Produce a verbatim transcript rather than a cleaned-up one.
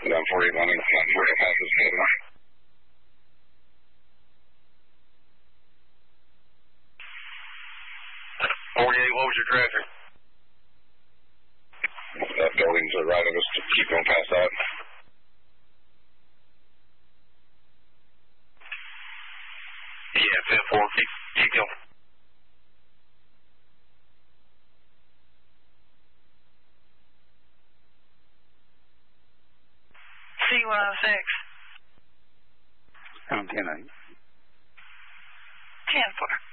Down forty-eight London, nine forty passes, good enough. forty-eight, what was your traffic? That building to the right of us, to keep going past that. Yeah, ten four, keep, keep going. C one oh six. I'm ten eight. ten four.